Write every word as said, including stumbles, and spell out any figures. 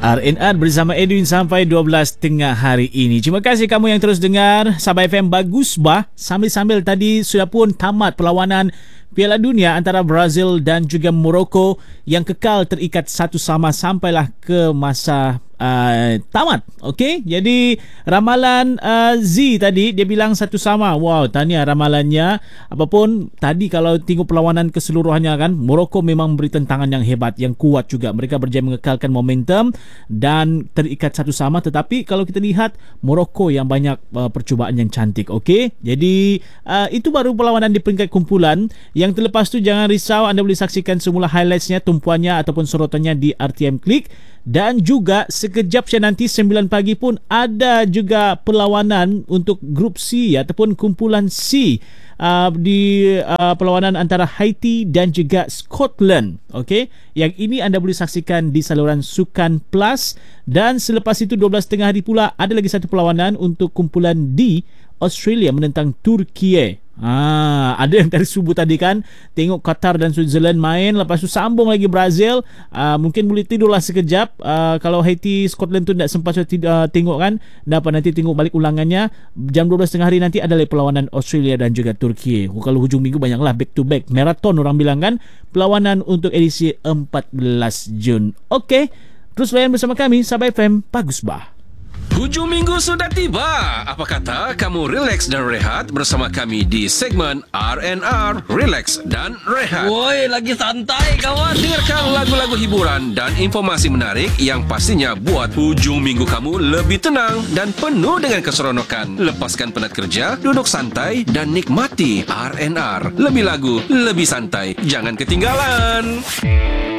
R N R bersama Edwin sampai dua belas tengah hari ini. Terima kasih kamu yang terus dengar Sabah F M. Bagus bah. Sambil-sambil tadi sudah pun tamat perlawanan Piala Dunia antara Brazil dan juga Morocco yang kekal terikat satu sama sampailah ke masa uh, tamat. Okey, jadi ramalan uh, Z tadi dia bilang satu sama. Wow, tahniah ramalannya. Apapun tadi kalau tengok perlawanan keseluruhannya kan, Morocco memang beri tentangan yang hebat, yang kuat juga. Mereka berjaya mengekalkan momentum dan terikat satu sama, tetapi kalau kita lihat Morocco yang banyak uh, percubaan yang cantik. Okey, jadi uh, itu baru perlawanan di peringkat kumpulan. Yang terlepas tu jangan risau, anda boleh saksikan semula highlights-nya, tumpuannya ataupun sorotannya di R T M Click. Dan juga sekejap saya nanti sembilan pagi pun ada juga perlawanan untuk grup C ataupun kumpulan C. Uh, di uh, perlawanan antara Haiti dan juga Scotland. Okey, yang ini anda boleh saksikan di saluran Sukan Plus. Dan selepas itu dua belas tengah hari pula ada lagi satu perlawanan untuk kumpulan D, Australia menentang Turki. Ah, ada yang dari subuh tadi kan tengok Qatar dan Switzerland main, lepas tu sambung lagi Brazil. Ah, mungkin boleh tidurlah sekejap. Ah, kalau Haiti Scotland tu tak sempat uh, tengok kan, dapat nanti tengok balik ulangannya jam dua belas tengah hari nanti ada lagi perlawanan Australia dan juga Turki. Oh, kalau hujung minggu banyaklah back to back marathon orang bilang kan, perlawanan untuk edisi empat belas Jun. Okey, terus layan bersama kami Sabah F M. Bagus bah. Hujung minggu sudah tiba. Apa kata kamu relax dan rehat bersama kami di segmen R N R Relax dan Rehat. Woi, lagi santai kawan. Dengarkan lagu-lagu hiburan dan informasi menarik yang pastinya buat hujung minggu kamu lebih tenang dan penuh dengan keseronokan. Lepaskan penat kerja, duduk santai dan nikmati R N R. Lebih lagu, lebih santai. Jangan ketinggalan.